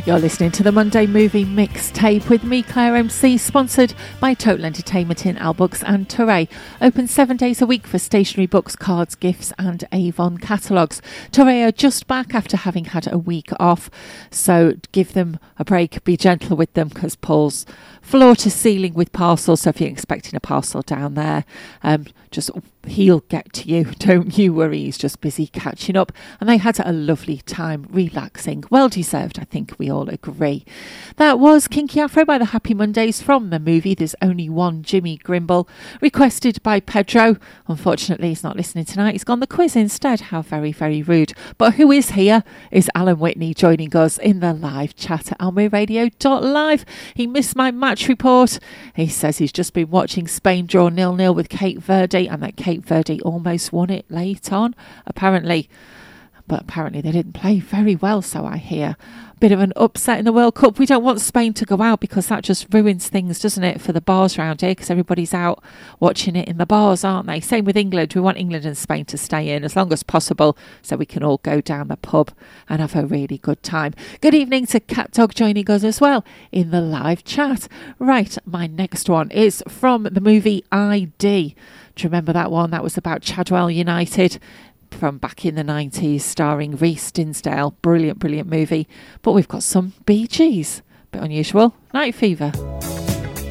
You're listening to the Monday Movie Mixtape with me, Claire MC, sponsored by Total Entertainment in Albooks and Toray. Open 7 days a week for stationery, books, cards, gifts and Avon catalogues. Toray are just back after having had a week off, so give them a break, be gentle with them, because Paul's floor to ceiling with parcels, so if you're expecting a parcel down there, he'll get to you, don't you worry, he's just busy catching up. And they had a lovely time relaxing, well deserved, I think we all agree. That was Kinky Afro by the Happy Mondays from the movie There's Only One Jimmy Grimble, requested by Pedro. Unfortunately he's not listening tonight, he's gone the quiz instead. How very, very rude. But who is here is Alan Whitney, joining us in the live chat at almiradio.live. He missed my match report. He says he's just been watching Spain draw 0-0 with Cape Verde, and that Cape Verde almost won it late on, apparently. But apparently they didn't play very well, so I hear. Bit of an upset in the World Cup. We don't want Spain to go out because that just ruins things, doesn't it, for the bars around here, because everybody's out watching it in the bars, aren't they? Same with England. We want England and Spain to stay in as long as possible so we can all go down the pub and have a really good time. Good evening to Cat Dog joining us as well in the live chat. Right, my next one is from the movie ID. Do you remember that one? That was about Chadwell United from back in the 90s, starring Reece Dinsdale. Brilliant, brilliant movie. But we've got some Bee Gees. Bit unusual. Night Fever.